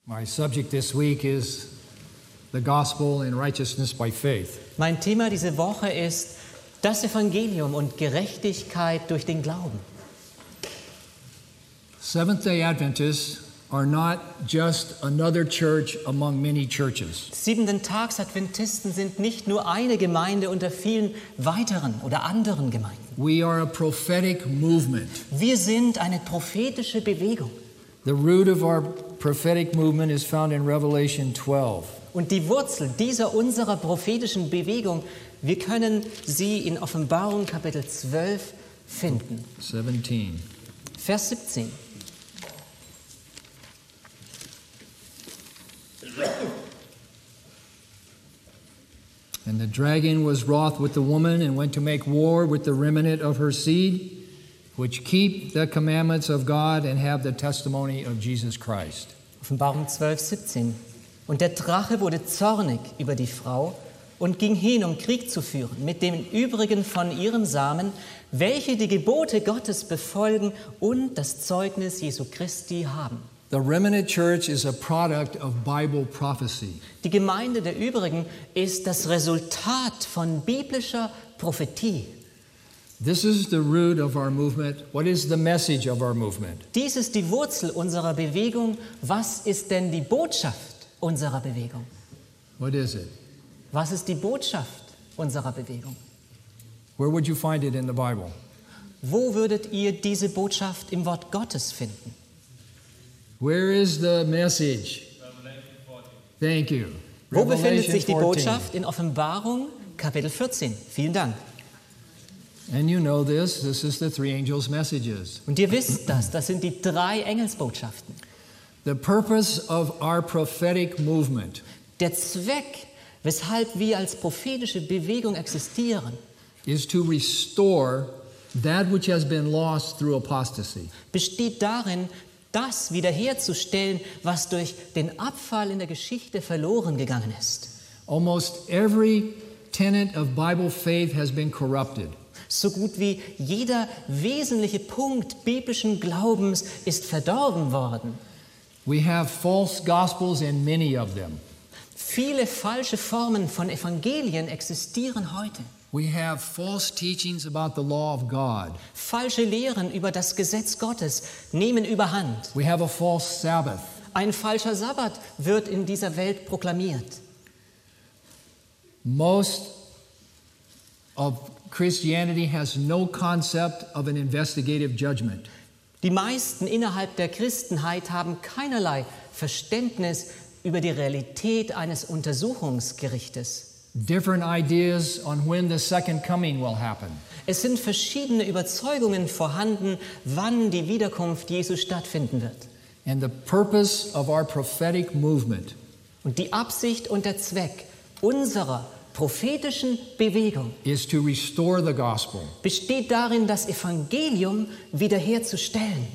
My subject this week is the gospel and righteousness by faith. Mein Thema diese Woche ist das Evangelium und Gerechtigkeit durch den Glauben. Seventh-day Adventists are not just another church among many churches. Siebenten-Tags-Adventisten sind nicht nur eine Gemeinde unter vielen weiteren oder anderen Gemeinden. We are a prophetic movement. Wir sind eine prophetische Bewegung. The root of our prophetic movement is found in Revelation 12. Und die Wurzel unserer prophetischen Bewegung, wir können sie in Offenbarung Kapitel 12 finden. 17. Vers 17. And the dragon was wroth with the woman and went to make war with the remnant of her seed, which keep the commandments of God and have the testimony of Jesus Christ. Offenbarung 12, 17. Und der Drache wurde zornig über die Frau und ging hin, um Krieg zu führen mit den übrigen von ihrem Samen, welche die Gebote Gottes befolgen und das Zeugnis Jesu Christi haben. The remnant church is a product of Bible prophecy. Die Gemeinde der übrigen ist das Resultat von biblischer Prophetie. This is the root of our movement. What is the message of our movement? Dies ist die Wurzel unserer Bewegung. Was ist denn die Botschaft unserer Bewegung? What is it? Was ist die Botschaft unserer Bewegung? Where would you find it in the Bible? Wo würdet ihr diese Botschaft im Wort Gottes finden? Where is the message? Thank you. Wo befindet sich die 14. Botschaft? In Offenbarung Kapitel 14. Vielen Dank. And you know this is the three angels' messages. Und ihr wisst das sind die 3 Engelsbotschaften. The purpose of our prophetic movement Der Zweck, weshalb wir als prophetische Bewegung existieren, is to restore that which has been lost through apostasy. besteht darin, das wiederherzustellen, was durch den Abfall in der Geschichte verloren gegangen ist. Almost every tenet of Bible faith has been corrupted. So gut wie jeder wesentliche Punkt biblischen Glaubens ist verdorben worden. We have false gospels and many of them. Viele falsche Formen von Evangelien existieren heute. We have false teachings about the law of God. Falsche Lehren über das Gesetz Gottes nehmen überhand. We have a false Sabbath. Ein falscher Sabbat wird in dieser Welt proklamiert. Most of Christianity has no concept of an investigative judgment. Die meisten innerhalb der Christenheit haben keinerlei Verständnis über die Realität eines Untersuchungsgerichtes. Different ideas on when the second coming will happen. Es sind verschiedene Überzeugungen vorhanden, wann die Wiederkunft Jesu stattfinden wird. And the purpose of our prophetic movement Und die Absicht und der Zweck unserer prophetischen Bewegung is to restore the gospel. besteht darin, das Evangelium wiederherzustellen.